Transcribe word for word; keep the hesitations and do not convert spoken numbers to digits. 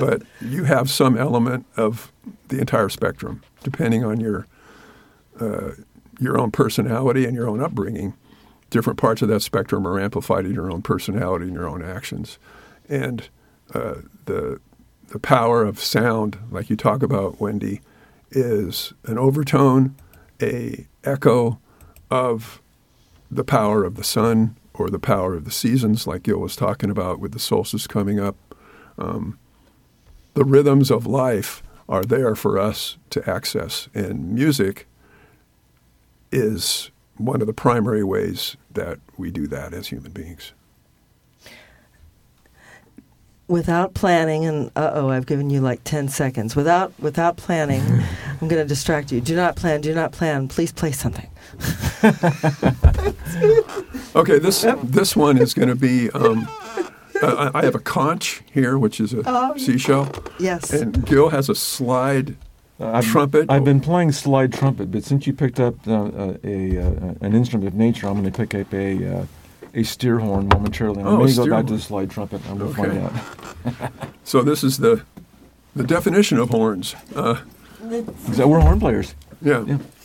but you have some element of the entire spectrum, depending on your uh, your own personality and your own upbringing. Different parts of that spectrum are amplified in your own personality and your own actions. And uh, the the power of sound, like you talk about, Wendy, is an overtone, a echo of the power of the sun or the power of the seasons, like Gil was talking about with the solstice coming up. Um, the rhythms of life are there for us to access, and music is one of the primary ways that we do that as human beings. Without planning, and uh-oh, I've given you like ten seconds. Without without planning, I'm going to distract you. Do not plan, do not plan. Please play something. Okay, this this one is going to be, um, uh, I have a conch here, which is a um, seashell. Yes. And Gil has a slide uh, trumpet. I've been playing slide trumpet, but since you picked up uh, a, uh, an instrument of nature, I'm going to pick up a... Uh, a steer horn momentarily. And Oh, I'm going to go steer back to horn. the slide trumpet. I'm going to Okay. find out. So this is the the definition of horns. Uh, Is that we're horn players? yeah. Yeah.